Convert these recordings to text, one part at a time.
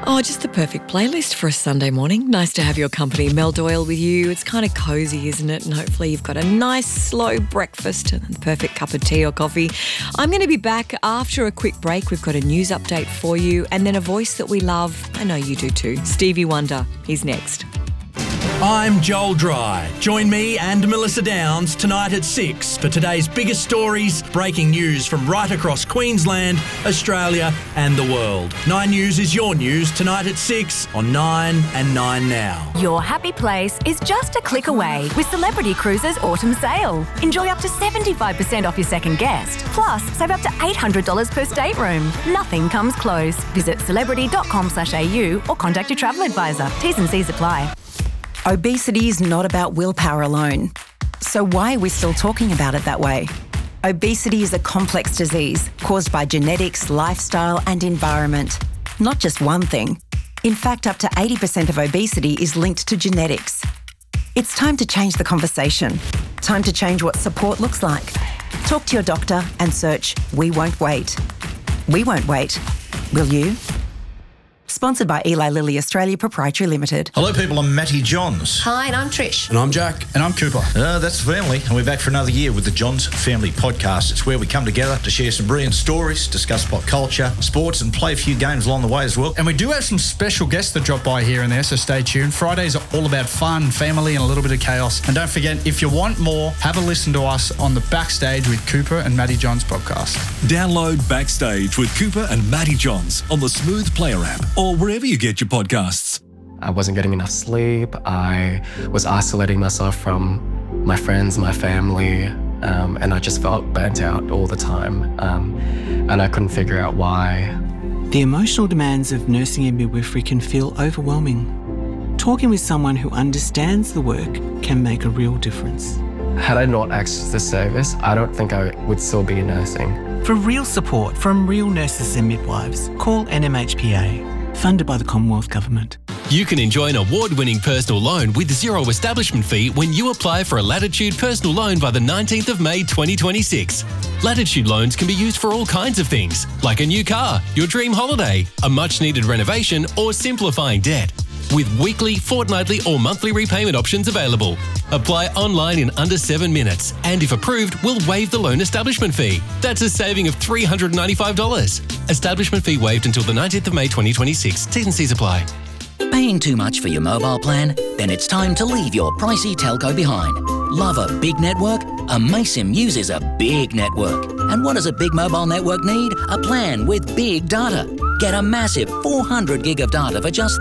Oh, just the perfect playlist for a Sunday morning. Nice to have your company. Mel Doyle with you. It's kind of cosy, isn't it? And hopefully you've got a nice slow breakfast and the perfect cup of tea or coffee. I'm going to be back after a quick break. We've got a news update for you and then a voice that we love. I know you do too. Stevie Wonder. He's next. I'm Joel Dry. Join me and Melissa Downs tonight at 6 for today's biggest stories, breaking news from right across Queensland, Australia and the world. 9 News is your news tonight at 6 on 9 and 9 Now. Your happy place is just a click away with Celebrity Cruises Autumn Sale. Enjoy up to 75% off your second guest. Plus, save up to $800 per stateroom. Nothing comes close. Visit celebrity.com/au or contact your travel advisor. T's and C's apply. Obesity is not about willpower alone. So why are we still talking about it that way? Obesity is a complex disease caused by genetics, lifestyle and environment. Not just one thing. In fact, up to 80% of obesity is linked to genetics. It's time to change the conversation. Time to change what support looks like. Talk to your doctor and search We Won't Wait. We won't wait. Will you? Sponsored by Eli Lilly Australia Proprietary Limited. Hello people, I'm Matty Johns. Hi, and I'm Trish. And I'm Jack. And I'm Cooper. That's the family, and we're back for another year with the Johns Family Podcast. It's where we come together to share some brilliant stories, discuss pop culture, sports, and play a few games along the way as well. And we do have some special guests that drop by here and there, so stay tuned. Fridays are all about fun, family, and a little bit of chaos. And don't forget, if you want more, have a listen to us on the Backstage with Cooper and Matty Johns podcast. Download Backstage with Cooper and Matty Johns on the Smooth Player app or wherever you get your podcasts. I wasn't getting enough sleep. I was isolating myself from my friends, my family, and I just felt burnt out all the time. And I couldn't figure out why. The emotional demands of nursing and midwifery can feel overwhelming. Talking with someone who understands the work can make a real difference. Had I not accessed this service, I don't think I would still be nursing. For real support from real nurses and midwives, call NMHPA. Funded by the Commonwealth Government. You can enjoy an award-winning personal loan with zero establishment fee when you apply for a Latitude personal loan by the 19th of May 2026. Latitude loans can be used for all kinds of things, like a new car, your dream holiday, a much-needed renovation, or simplifying debt. With weekly, fortnightly or monthly repayment options available. Apply online in under 7 minutes and if approved, we'll waive the loan establishment fee. That's a saving of $395. Establishment fee waived until the 19th of May 2026. T's and C's apply. Paying too much for your mobile plan? Then it's time to leave your pricey telco behind. Love a big network? Amaysim uses a big network. And what does a big mobile network need? A plan with big data. Get a massive 400 gig of data for just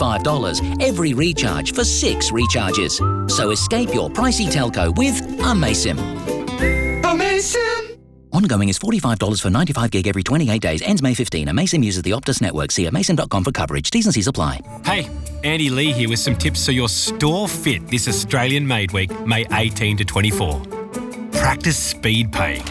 $35 every recharge for 6 recharges. So escape your pricey telco with Amaysim. Amaysim! Ongoing is $45 for 95 gig every 28 days. Ends May 15. Amaysim uses the Optus network. See amaysim.com for coverage. T's and C's apply. Hey, Andy Lee here with some tips so you're store fit this Australian Made Week, May 18 to 24. Practice speed paying.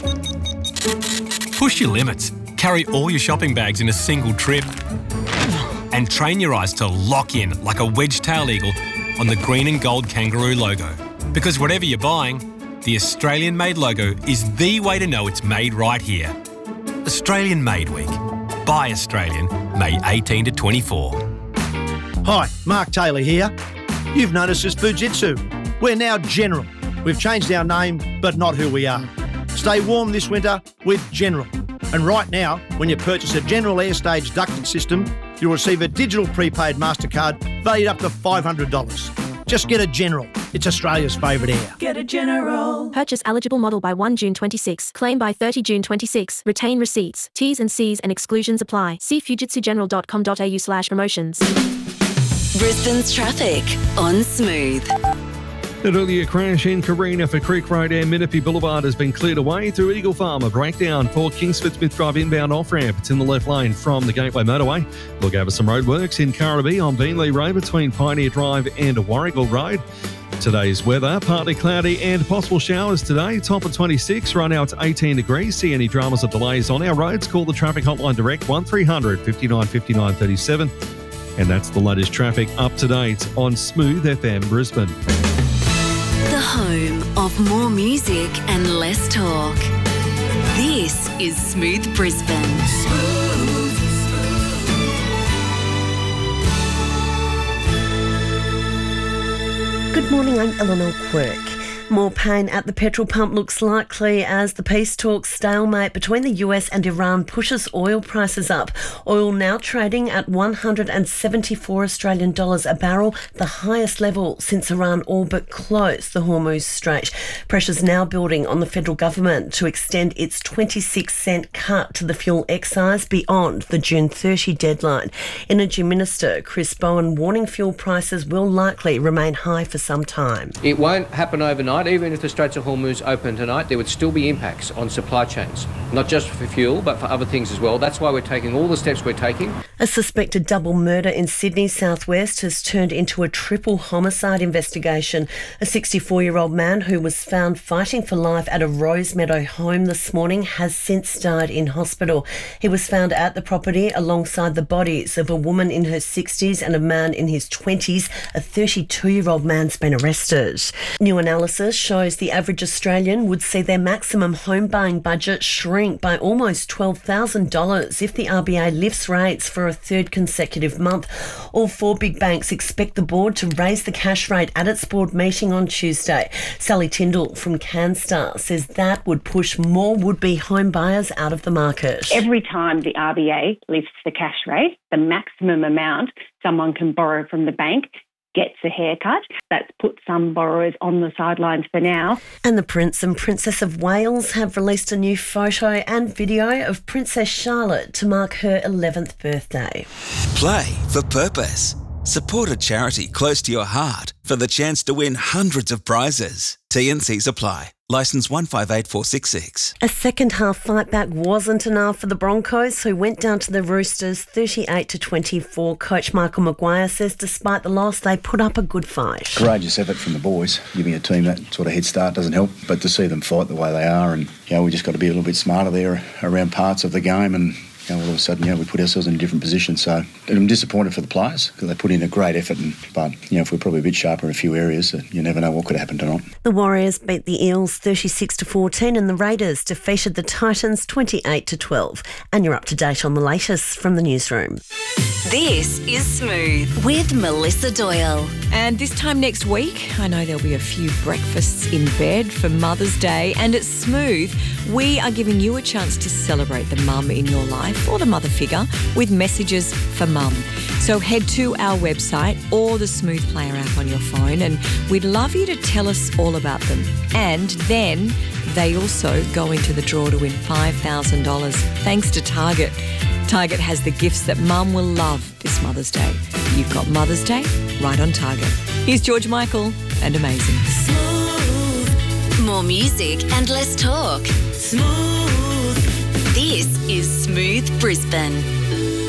Push your limits. Carry all your shopping bags in a single trip. And train your eyes to lock in like a wedge-tailed eagle on the green and gold kangaroo logo. Because whatever you're buying, the Australian Made logo is the way to know it's made right here. Australian Made Week. Buy Australian, May 18 to 24. Hi, Mark Taylor here. You've noticed us Fujitsu. We're now General. We've changed our name, but not who we are. Stay warm this winter with General. And right now, when you purchase a General Airstage ducted system, you'll receive a digital prepaid MasterCard valued up to $500. Just get a General. It's Australia's favourite air. Get a General. Purchase eligible model by 1 June 26. Claim by 30 June 26. Retain receipts. T's and C's and exclusions apply. See fujitsugeneral.com.au/promotions. Brisbane's traffic on Smooth. An earlier crash in Carina for Creek Road and Menipee Boulevard has been cleared away through Eagle Farm. A breakdown for Kingsford Smith Drive inbound off-ramp. It's in the left lane from the Gateway Motorway. Look over some roadworks in Currabee on Beenleigh Road between Pioneer Drive and Warrigal Road. Today's weather, partly cloudy and possible showers today. Top of 26, right now it's 18 degrees. See any dramas or delays on our roads, call the traffic hotline direct 1300 59 59 37. And that's the latest traffic up to date on Smooth FM Brisbane. The home of more music and less talk. This is Smooth Brisbane. Morning, I'm Eleanor Quirk. More pain at the petrol pump looks likely as the peace talks stalemate between the US and Iran pushes oil prices up. Oil now trading at 174 Australian dollars a barrel, the highest level since Iran all but closed the Hormuz Strait. Pressure's now building on the federal government to extend its 26-cent cut to the fuel excise beyond the June 30 deadline. Energy Minister Chris Bowen warning fuel prices will likely remain high for some time. It won't happen overnight. Even if the Straits of Hormuz open tonight, there would still be impacts on supply chains, not just for fuel, but for other things as well. That's why we're taking all the steps we're taking. A suspected double murder in Sydney's southwest has turned into a triple homicide investigation. A 64-year-old man who was found fighting for life at a Rosemeadow home this morning has since died in hospital. He was found at the property alongside the bodies of a woman in her 60s and a man in his 20s. A 32-year-old man's been arrested. New analysis shows the average Australian would see their maximum home buying budget shrink by almost $12,000 if the RBA lifts rates for a third consecutive month. All four big banks expect the board to raise the cash rate at its board meeting on Tuesday. Sally Tyndall from CanStar says that would push more would-be home buyers out of the market. Every time the RBA lifts the cash rate, the maximum amount someone can borrow from the bank gets a haircut. That's put some borrowers on the sidelines for now. And the Prince and Princess of Wales have released a new photo and video of Princess Charlotte to mark her 11th birthday. Play for purpose. Support a charity close to your heart for the chance to win hundreds of prizes. T&Cs apply. Licence 158466. A second-half fight-back wasn't enough for the Broncos, who went down to the Roosters 38-24. Coach Michael Maguire says despite the loss, they put up a good fight. Courageous effort from the boys. Giving a team that sort of head start doesn't help, but to see them fight the way they are, and we just got to be a little bit smarter there around parts of the game, and all of a sudden, we put ourselves in a different position. So I'm disappointed for the players because they put in a great effort. But if we're probably a bit sharper in a few areas, you never know what could happen tonight. The Warriors beat the Eels 36-14 and the Raiders defeated the Titans 28-12. And you're up to date on the latest from the newsroom. This is Smooth with Melissa Doyle. And this time next week, I know there'll be a few breakfasts in bed for Mother's Day. And at Smooth, we are giving you a chance to celebrate the mum in your life or the mother figure with messages for mum. So head to our website or the Smooth Player app on your phone, and we'd love you to tell us all about them. And then they also go into the draw to win $5,000 thanks to Target. Target has the gifts that mum will love this Mother's Day. You've got Mother's Day right on Target. Here's George Michael and Amazing. Smooth. More music and less talk. Smooth. This is Smooth Brisbane.